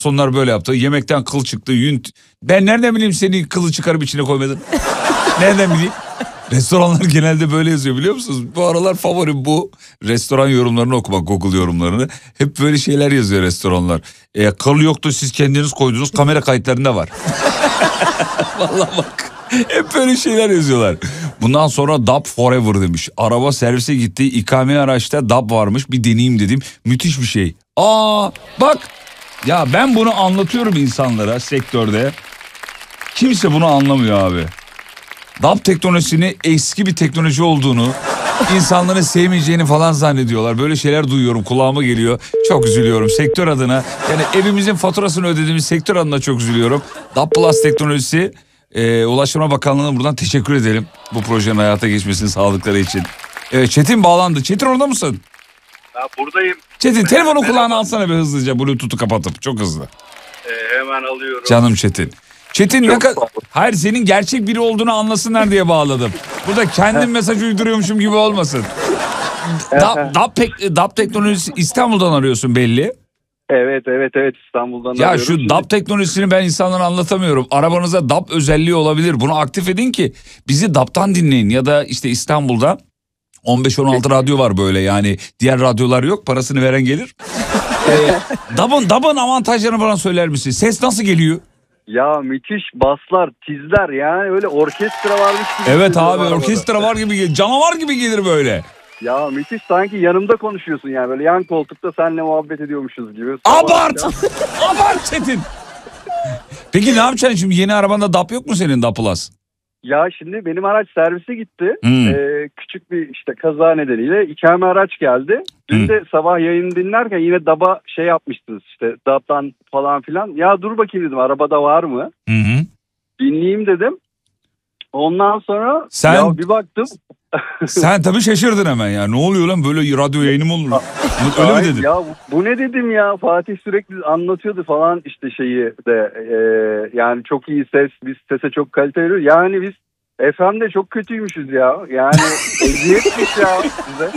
Sonlar böyle yaptı. Yemekten kıl çıktı. Ben nereden bileyim senin kılı çıkarıp içine koymadın? Nereden bileyim? Restoranlar genelde böyle yazıyor biliyor musunuz? Bu aralar favorim bu. Restoran yorumlarını okumak, Google yorumlarını. Hep böyle şeyler yazıyor restoranlar. Kıl yoktu, siz kendiniz koydunuz, kamera kayıtlarında var. Vallahi bak. Hep böyle şeyler yazıyorlar. Bundan sonra DAB forever demiş. Araba servise gitti, ikame araçta DAB varmış, bir deneyeyim dedim. Müthiş bir şey. Bak ya, ben bunu anlatıyorum insanlara sektörde. Kimse bunu anlamıyor abi. DAB teknolojisini eski bir teknoloji olduğunu, insanların sevmeyeceğini falan zannediyorlar. Böyle şeyler duyuyorum, kulağıma geliyor. Çok üzülüyorum sektör adına. Yani evimizin faturasını ödediğimiz sektör adına çok üzülüyorum. DAB Plus teknolojisi, Ulaştırma Bakanlığı'na buradan teşekkür edelim. Bu projenin hayata geçmesini sağladıkları için. Çetin bağlandı. Çetin orada mısın? Ya buradayım. Çetin telefonu kulağına alsana bir hızlıca, Bluetooth'u kapatıp, çok hızlı. Hemen alıyorum. Canım Çetin. Çetin ne kadar... Hayır, senin gerçek biri olduğunu anlasınlar diye bağladım. Burada kendim mesaj uyduruyormuşum gibi olmasın. DAB teknolojisi İstanbul'dan arıyorsun belli. Evet İstanbul'dan ya arıyorum. şu DAB teknolojisini ben insanlara anlatamıyorum. Arabanıza DAB özelliği olabilir. Bunu aktif edin ki bizi DAB'tan dinleyin. Ya da işte İstanbul'da 15-16 radyo var böyle, yani diğer radyolar yok, parasını veren gelir. DAB'ın avantajlarını bana söyler misin? Ses nasıl geliyor? Ya müthiş baslar, tizler, yani öyle orkestra varmış gibi. Evet abi, orkestra var gibi gelir, canavar gibi gelir böyle. Ya müthiş, sanki yanımda konuşuyorsun yani, böyle yan koltukta seninle muhabbet ediyormuşuz gibi. Abart! Abart Çetin! Peki ne yapacaksın şimdi, yeni arabanda DAB yok mu senin, DAB Plus? Ya şimdi benim araç servise gitti. Küçük bir işte kaza nedeniyle ikame araç geldi. Dün de sabah yayını dinlerken yine DAB'a şey yapmıştınız işte, DAB'dan falan filan. Ya dur bakayım dedim, arabada var mı? Dinleyeyim dedim. Ondan sonra ya bir baktım. Sen tabii şaşırdın hemen ya. Ne oluyor lan, böyle radyo yayını mı olur? Öyle mi dedin? Ya bu ne dedim ya, Fatih sürekli anlatıyordu falan işte şeyi de yani çok iyi ses, biz sese çok kalite veriyoruz. Yani biz FM'de çok kötüymüşüz ya. Yani eziyetmiş ya size.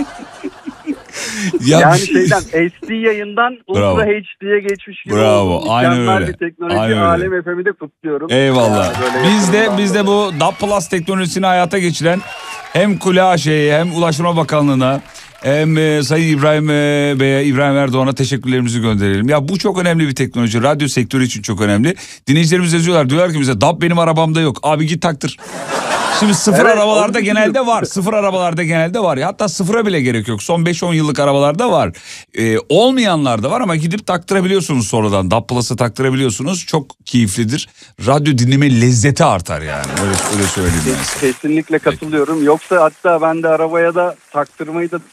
Yani şeyden SD yayından Ultra HD'ye geçmiş gibi. Bravo. Aynen öyle. Bir teknoloji. Aynen Alem FM'i de kutluyorum. Eyvallah. Biz de bu DAB Plus teknolojisini hayata geçiren hem Kule AŞ'ye hem Ulaştırma Bakanlığı'na hem Sayın İbrahim Erdoğan'a teşekkürlerimizi gönderelim. Ya bu çok önemli bir teknoloji. Radyo sektörü için çok önemli. Dinleyicilerimiz yazıyorlar. Diyorlar ki bize DAB benim arabamda yok. Abi git taktır. Şimdi sıfır arabalarda genelde var. Sıfır arabalarda genelde var. Hatta sıfıra bile gerek yok. Son 5-10 yıllık arabalarda var. Olmayanlar da var ama gidip taktırabiliyorsunuz sonradan. DAB Plus'ı taktırabiliyorsunuz. Çok keyiflidir. Radyo dinleme lezzeti artar yani. Öyle söyleyeyim ben size. Kesinlikle katılıyorum. Yoksa hatta ben de arabaya da taktırmayı da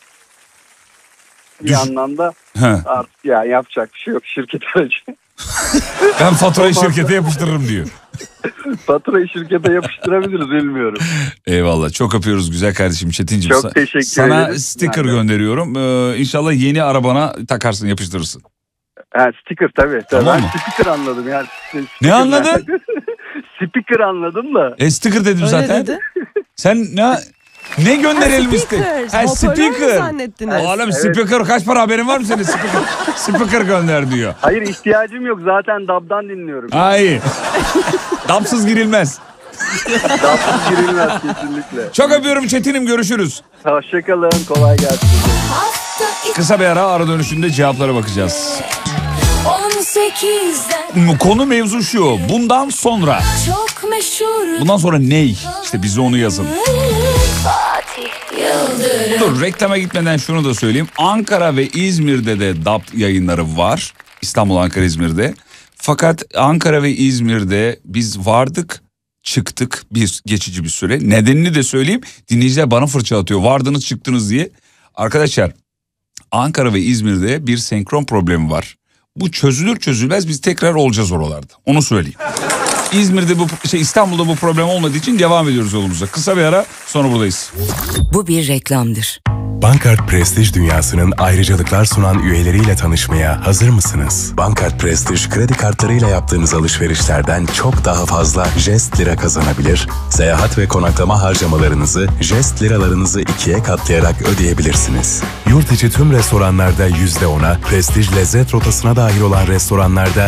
bir anlamda artık ya yapacak bir şey yok, şirket aracı. Ben faturayı şirkete yapıştırırım diyor. Faturayı şirkete yapıştırabiliriz, bilmiyorum. Eyvallah, çok öpüyoruz güzel kardeşim Çetinciğim. Çok teşekkür ederim. Sana sticker gönderiyorum. İnşallah yeni arabana takarsın, yapıştırırsın. Sticker tabii. Tamam ben mı? sticker anladım yani. Ne anladın? Sticker anladım da. Sticker dedim Öyle zaten. dedi. Sen ne gönderelim Speaker. Speaker. Zannettiniz. Oğlum speaker kaç para, haberin var mı senin? Speaker gönder diyor. Hayır, ihtiyacım yok, zaten DAB'dan dinliyorum. Hayır. DAB'sız girilmez. DAB'sız girilmez kesinlikle. Çok öpüyorum Çetin'im, görüşürüz. Hoşçakalın, kolay gelsin. Kısa bir ara dönüşünde cevaplara bakacağız. 18'den Konu mevzu şu. Bundan sonra ney? İşte bize onu yazın. Dur, reklama gitmeden şunu da söyleyeyim. Ankara ve İzmir'de de DAB yayınları var. İstanbul, Ankara, İzmir'de. Fakat Ankara ve İzmir'de biz vardık, çıktık geçici bir süre. Nedenini de söyleyeyim. Dinleyiciler bana fırça atıyor. Vardınız çıktınız diye. Arkadaşlar, Ankara ve İzmir'de bir senkron problemi var. Bu çözülür çözülmez biz tekrar olacağız oralarda. Onu söyleyeyim. İstanbul'da bu problem olmadığı için devam ediyoruz yolumuza. Kısa bir ara, sonra buradayız. Bu bir reklamdır. Bankart Prestij dünyasının ayrıcalıklar sunan üyeleriyle tanışmaya hazır mısınız? Bankart Prestij kredi kartlarıyla yaptığınız alışverişlerden çok daha fazla Jest Lira kazanabilir, seyahat ve konaklama harcamalarınızı Jest Liralarınızı 2'ye katlayarak ödeyebilirsiniz. Yurt içi tüm restoranlarda %10'a, Prestij lezzet rotasına dahil olan restoranlarda